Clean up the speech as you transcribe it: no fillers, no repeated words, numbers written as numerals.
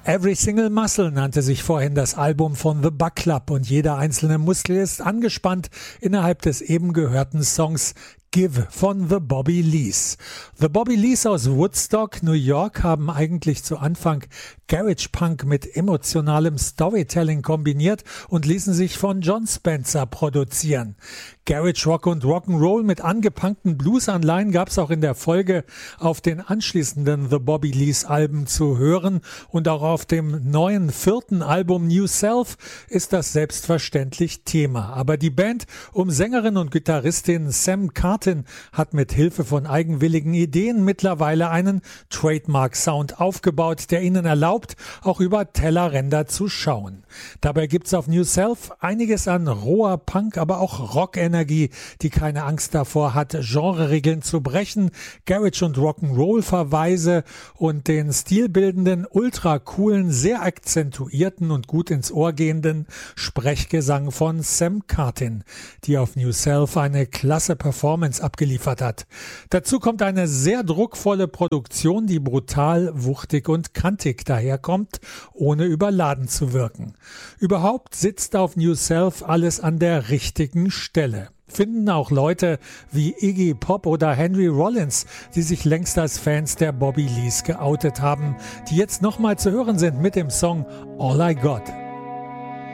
Every Single Muscle nannte sich vorhin das Album von The Buck Club und jeder einzelne Muskel ist angespannt innerhalb des eben gehörten Songs Give von The Bobby Lees. The Bobby Lees aus Woodstock, New York, haben eigentlich zu Anfang Garage Punk mit emotionalem Storytelling kombiniert und ließen sich von John Spencer produzieren. Garage Rock und Rock'n'Roll mit angepunkten Blues-Anleihen gab es auch in der Folge auf den anschließenden The Bobby Lees Alben zu hören und auch auf dem neuen 4. Album New Self ist das selbstverständlich Thema. Aber die Band um Sängerin und Gitarristin Sam Cartin hat mit Hilfe von eigenwilligen Ideen mittlerweile einen Trademark-Sound aufgebaut, der ihnen erlaubt, auch über Tellerränder zu schauen. Dabei gibt's auf New Self einiges an roher Punk, aber auch Rockenergie, die keine Angst davor hat, Genreregeln zu brechen, Garage und Rock'n'Roll-Verweise und den stilbildenden, ultra coolen, sehr akzentuierten und gut ins Ohr gehenden Sprechgesang von Sam Cartin, die auf New Self eine klasse Performance abgeliefert hat. Dazu kommt eine sehr druckvolle Produktion, die brutal, wuchtig und kantig daherkommt, ohne überladen zu wirken. Überhaupt sitzt auf New Self alles an der richtigen Stelle. Finden auch Leute wie Iggy Pop oder Henry Rollins, die sich längst als Fans der Bobby Lees geoutet haben, die jetzt nochmal zu hören sind mit dem Song All I Got.